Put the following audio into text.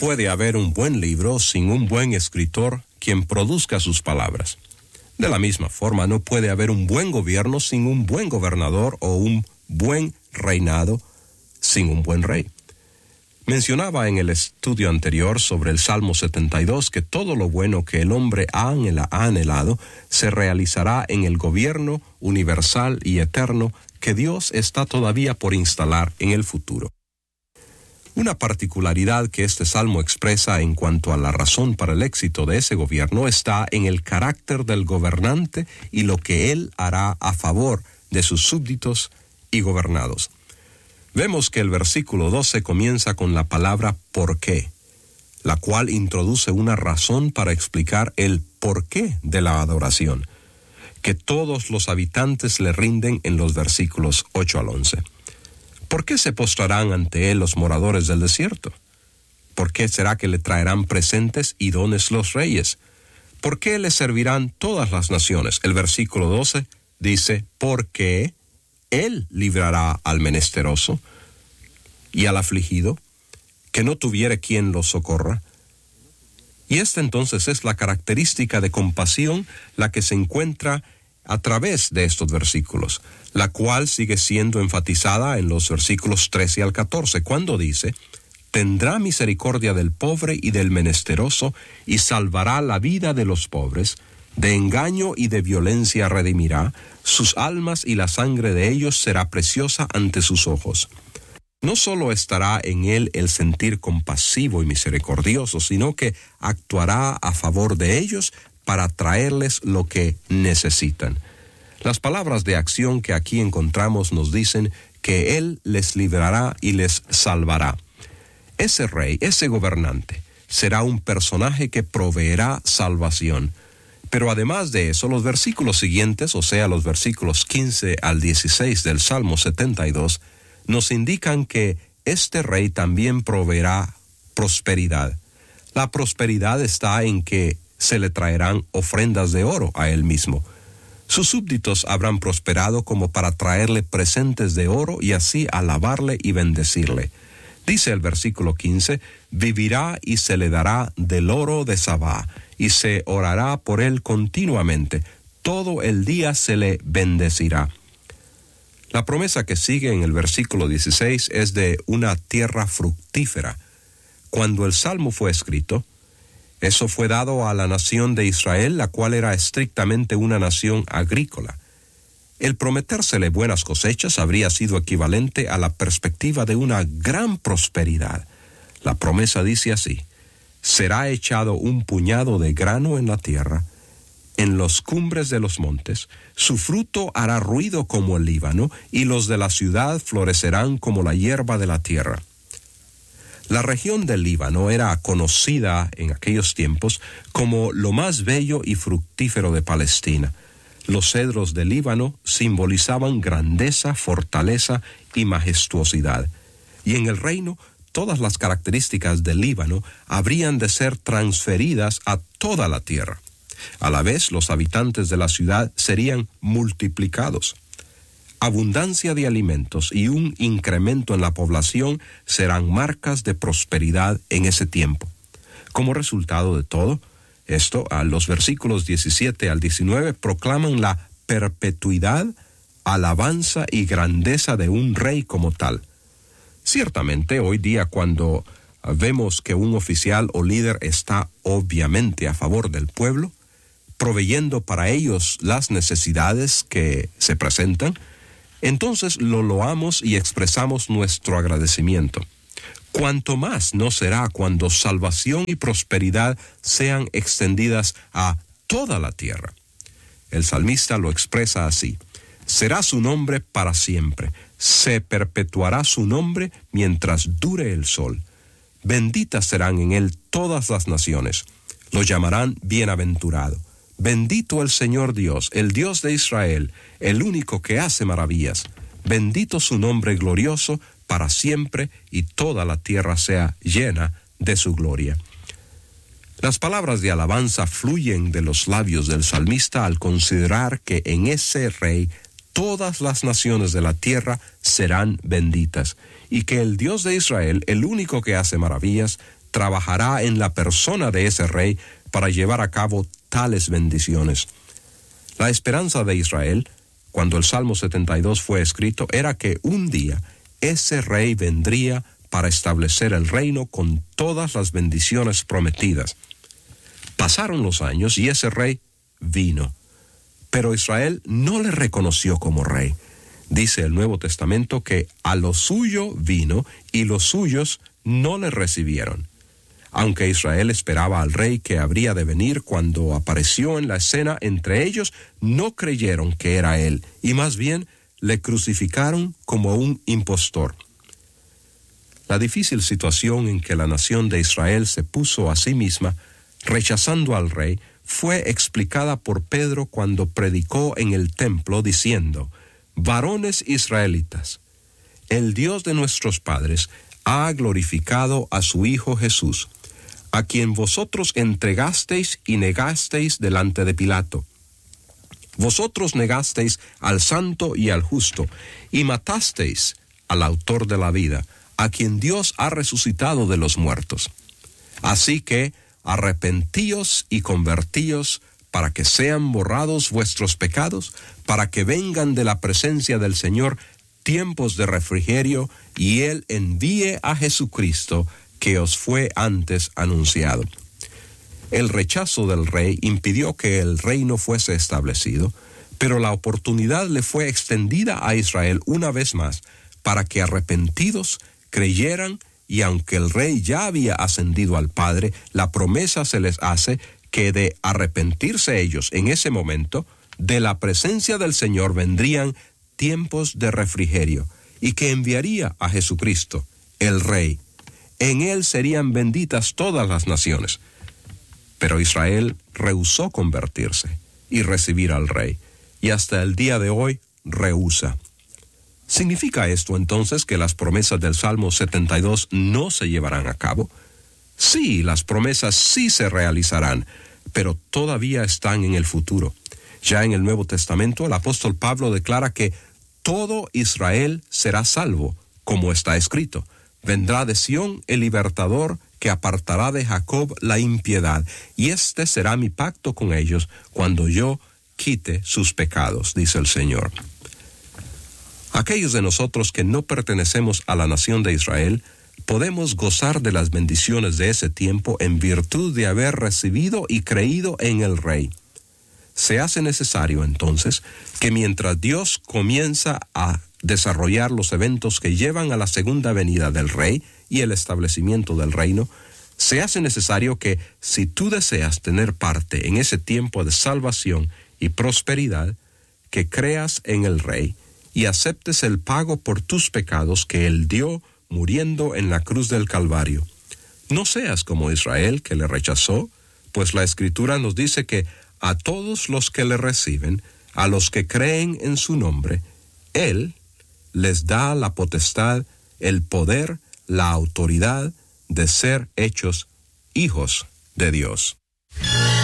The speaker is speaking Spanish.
puede haber un buen libro sin un buen escritor quien produzca sus palabras. De la misma forma, no puede haber un buen gobierno sin un buen gobernador o un buen reinado sin un buen rey. Mencionaba en el estudio anterior sobre el Salmo 72 que todo lo bueno que el hombre ha anhelado se realizará en el gobierno universal y eterno que Dios está todavía por instalar en el futuro. Una particularidad que este salmo expresa en cuanto a la razón para el éxito de ese gobierno está en el carácter del gobernante y lo que él hará a favor de sus súbditos y gobernados. Vemos que el versículo 12 comienza con la palabra ¿por qué?, la cual introduce una razón para explicar el porqué de la adoración, que todos los habitantes le rinden en los versículos 8 al 11. ¿Por qué se postrarán ante él los moradores del desierto? ¿Por qué será que le traerán presentes y dones los reyes? ¿Por qué le servirán todas las naciones? El versículo 12 dice, porque él librará al menesteroso y al afligido, que no tuviere quien lo socorra. Y esta entonces es la característica de compasión la que se encuentra a través de estos versículos, la cual sigue siendo enfatizada en los versículos 13 al 14, cuando dice, tendrá misericordia del pobre y del menesteroso, y salvará la vida de los pobres, de engaño y de violencia redimirá, sus almas y la sangre de ellos será preciosa ante sus ojos. No solo estará en él el sentir compasivo y misericordioso, sino que actuará a favor de ellos para traerles lo que necesitan. Las palabras de acción que aquí encontramos nos dicen que él les librará y les salvará. Ese rey, ese gobernante, será un personaje que proveerá salvación. Pero además de eso, los versículos siguientes, o sea, los versículos 15 al 16 del Salmo 72, nos indican que este rey también proveerá prosperidad. La prosperidad está en que se le traerán ofrendas de oro a él mismo. Sus súbditos habrán prosperado como para traerle presentes de oro y así alabarle y bendecirle. Dice el versículo 15, vivirá y se le dará del oro de Sabá, y se orará por él continuamente. Todo el día se le bendecirá. La promesa que sigue en el versículo 16 es de una tierra fructífera. Cuando el Salmo fue escrito, eso fue dado a la nación de Israel, la cual era estrictamente una nación agrícola. El prometérsele buenas cosechas habría sido equivalente a la perspectiva de una gran prosperidad. La promesa dice así, será echado un puñado de grano en la tierra, en los cumbres de los montes, su fruto hará ruido como el Líbano, y los de la ciudad florecerán como la hierba de la tierra. La región del Líbano era conocida en aquellos tiempos como lo más bello y fructífero de Palestina. Los cedros del Líbano simbolizaban grandeza, fortaleza y majestuosidad. Y en el reino, todas las características del Líbano habrían de ser transferidas a toda la tierra. A la vez, los habitantes de la ciudad serían multiplicados. Abundancia de alimentos y un incremento en la población serán marcas de prosperidad en ese tiempo. Como resultado de todo esto, a los versículos 17 al 19 proclaman la perpetuidad, alabanza y grandeza de un rey como tal. Ciertamente, hoy día cuando vemos que un oficial o líder está obviamente a favor del pueblo, proveyendo para ellos las necesidades que se presentan, entonces lo loamos y expresamos nuestro agradecimiento. Cuanto más no será cuando salvación y prosperidad sean extendidas a toda la tierra. El salmista lo expresa así: será su nombre para siempre, se perpetuará su nombre mientras dure el sol. Benditas serán en él todas las naciones, lo llamarán bienaventurado. Bendito el Señor Dios, el Dios de Israel, el único que hace maravillas. Bendito su nombre glorioso para siempre, y toda la tierra sea llena de su gloria. Las palabras de alabanza fluyen de los labios del salmista al considerar que en ese rey todas las naciones de la tierra serán benditas, y que el Dios de Israel, el único que hace maravillas, trabajará en la persona de ese rey para llevar a cabo tales bendiciones. La esperanza de Israel, cuando el Salmo 72 fue escrito, era que un día ese rey vendría para establecer el reino con todas las bendiciones prometidas. Pasaron los años y ese rey vino, pero Israel no le reconoció como rey. Dice el Nuevo Testamento que a lo suyo vino y los suyos no le recibieron. Aunque Israel esperaba al rey que habría de venir, cuando apareció en la escena entre ellos, no creyeron que era él, y más bien le crucificaron como un impostor. La difícil situación en que la nación de Israel se puso a sí misma, rechazando al rey, fue explicada por Pedro cuando predicó en el templo diciendo: «Varones israelitas, el Dios de nuestros padres ha glorificado a su Hijo Jesús, a quien vosotros entregasteis y negasteis delante de Pilato. Vosotros negasteis al santo y al justo, y matasteis al autor de la vida, a quien Dios ha resucitado de los muertos. Así que arrepentíos y convertíos para que sean borrados vuestros pecados, para que vengan de la presencia del Señor tiempos de refrigerio, y Él envíe a Jesucristo, que os fue antes anunciado». El rechazo del rey impidió que el reino fuese establecido, pero la oportunidad le fue extendida a Israel una vez más para que arrepentidos creyeran, y aunque el rey ya había ascendido al Padre, la promesa se les hace que de arrepentirse ellos en ese momento, de la presencia del Señor vendrían tiempos de refrigerio, y que enviaría a Jesucristo, el Rey. En él serían benditas todas las naciones. Pero Israel rehusó convertirse y recibir al Rey, y hasta el día de hoy rehúsa. ¿Significa esto entonces que las promesas del Salmo 72 no se llevarán a cabo? Sí, las promesas sí se realizarán, pero todavía están en el futuro. Ya en el Nuevo Testamento, el apóstol Pablo declara que todo Israel será salvo, como está escrito: «Vendrá de Sión el libertador, que apartará de Jacob la impiedad, y este será mi pacto con ellos cuando yo quite sus pecados», dice el Señor. Aquellos de nosotros que no pertenecemos a la nación de Israel, podemos gozar de las bendiciones de ese tiempo en virtud de haber recibido y creído en el Rey. Se hace necesario, entonces, que mientras Dios comienza a desarrollar los eventos que llevan a la segunda venida del Rey y el establecimiento del reino, se hace necesario que, si tú deseas tener parte en ese tiempo de salvación y prosperidad, que creas en el Rey y aceptes el pago por tus pecados que Él dio muriendo en la cruz del Calvario. No seas como Israel, que le rechazó, pues la Escritura nos dice que a todos los que le reciben, a los que creen en su nombre, Él les da la potestad, el poder, la autoridad de ser hechos hijos de Dios.